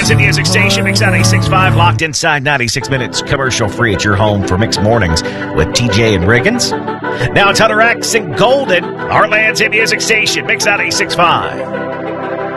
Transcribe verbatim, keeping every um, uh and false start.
Heartland's in Music Station, Mix ninety-six point five, locked inside ninety-six minutes, commercial free at your home for Mixed Mornings with T J and Riggins. Now it's Hunter X and Golden. Heartland's in Music Station, Mix ninety-six point five.